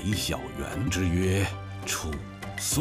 李小元之曰：“楚肃。”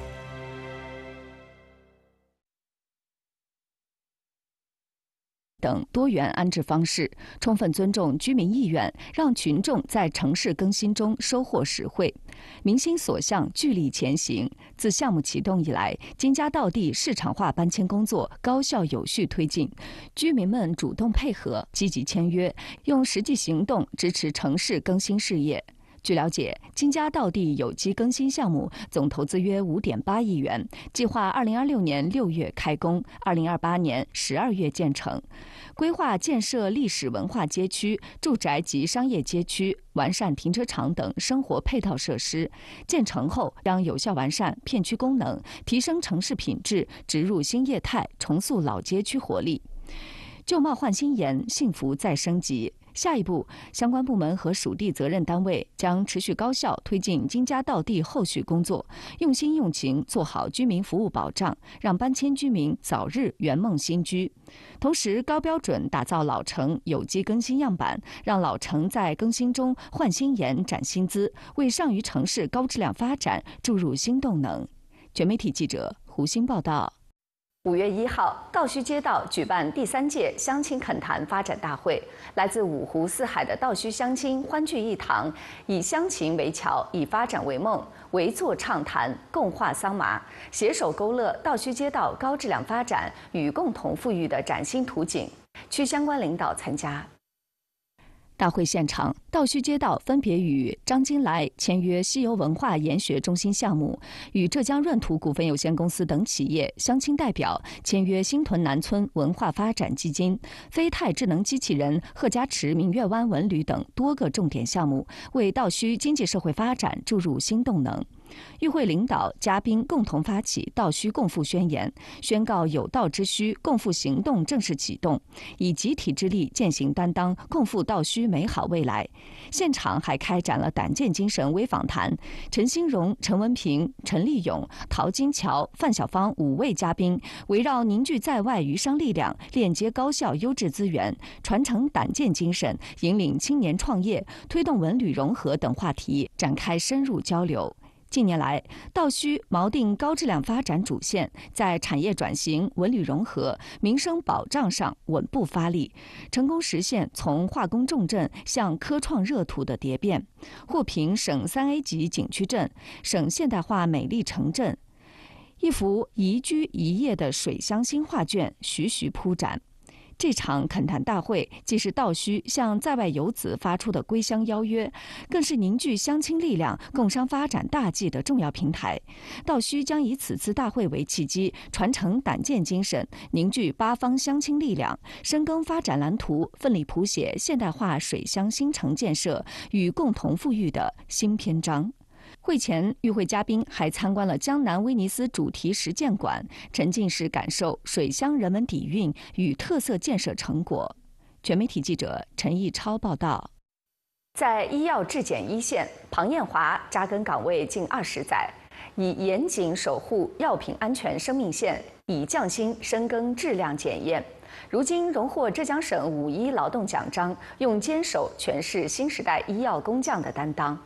等多元安置方式，充分尊重居民意愿，让群众在城市更新中收获实惠。民心所向，聚力前行。自项目启动以来，京家道地市场化搬迁工作高效有序推进，居民们主动配合，积极签约，用实际行动支持城市更新事业。据了解，京家道地有机更新项目总投资约5.8亿元，计划2026年6月开工，2028年12月建成。规划建设历史文化街区、住宅及商业街区，完善停车场等生活配套设施。建成后将有效完善片区功能，提升城市品质，植入新业态，重塑老街区活力。旧貌换新颜，幸福再升级。下一步，相关部门和属地责任单位将持续高效推进京家道地后续工作，用心用情做好居民服务保障，让搬迁居民早日圆梦新居。同时，高标准打造老城有机更新样板，让老城在更新中焕新颜、展新姿，为上虞城市高质量发展注入新动能。全媒体记者胡鑫报道。5月1号，道虚街道举办第3届乡亲恳谈发展大会，来自5湖4海的道虚乡亲欢聚一堂，以乡情为桥，以发展为梦，围坐畅谈，共话桑麻，携手勾勒道虚街道高质量发展与共同富裕的崭新图景。区相关领导参加。大会现场，道虚街道分别与张金来签约西游文化研学中心项目，与浙江润图股份有限公司等企业乡亲代表签约新屯南村文化发展基金、飞泰智能机器人、贺家池明月湾文旅等多个重点项目，为道虚经济社会发展注入新动能。与会领导、嘉宾共同发起道虚共富宣言，宣告有道之虚共富行动正式启动，以集体之力践行担当，共富道虚美好未来。现场还开展了胆见精神微访谈，陈兴荣、陈文平、陈立勇、陶金桥、范晓芳5位嘉宾，围绕凝聚在外余商力量，链接高效优质资源，传承胆见精神，引领青年创业，推动文旅融合等话题展开深入交流。近年来，道虚锚定高质量发展主线，在产业转型、文旅融合、民生保障上稳步发力，成功实现从化工重镇向科创热土的蝶变，获评省3A 级景区镇、省现代化美丽城镇。一幅宜居宜业的水乡新画卷徐徐铺展。这场恳谈大会既是道虚向在外游子发出的归乡邀约，更是凝聚乡亲力量、共商发展大计的重要平台。道虚将以此次大会为契机，传承胆见精神，凝聚8方乡亲力量，深耕发展蓝图，奋力谱写现代化水乡新城建设与共同富裕的新篇章。会前，与会嘉宾还参观了江南威尼斯主题实践馆，沉浸式感受水乡人文底蕴与特色建设成果。全媒体记者陈毅超报道。在医药质检一线，庞艳华扎根岗位近20载，以严谨守护药品安全生命线，以匠心深耕质量检验。如今荣获浙江省5一劳动奖章，用坚守诠释新时代医药工匠的担当。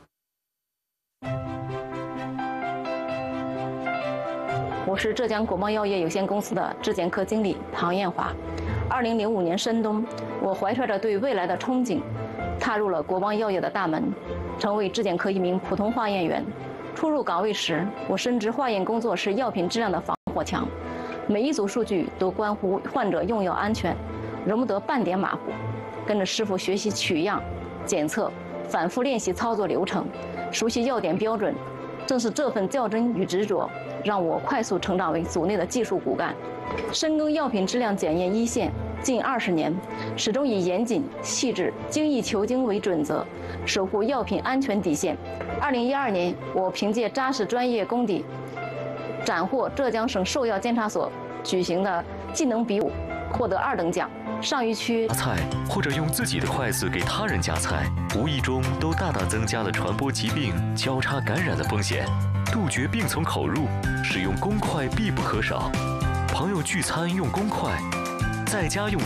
我是浙江国贸药业有限公司的质检科经理庞艳华。2005年深冬，我怀揣着对未来的憧憬，踏入了国贸药业的大门，成为质检科一名普通化验员。初入岗位时，我深知化验工作是药品质量的防火墙，每一组数据都关乎患者用药安全，容不得半点马虎。跟着师傅学习取样、检测，反复练习操作流程，熟悉药点标准。正是这份较真与执着，让我快速成长为组内的技术骨干。深耕药品质量检验一线近20年，始终以严谨、细致、精益求精为准则，守护药品安全底线。2012年，我凭借扎实专业功底，斩获浙江省兽药监察所举行的技能比武，获得2等奖。上虞区夹菜或者用自己的筷子给他人夹菜，无意中都大大增加了传播疾病、交叉感染的风险。杜绝病从口入，使用公筷必不可少。朋友聚餐用公筷，在家用